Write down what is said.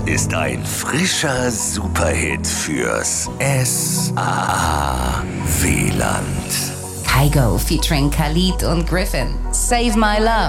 ist ein frischer Superhit fürs S-A-W-Land. Kygo featuring Khalid und Griffin. Save My Love.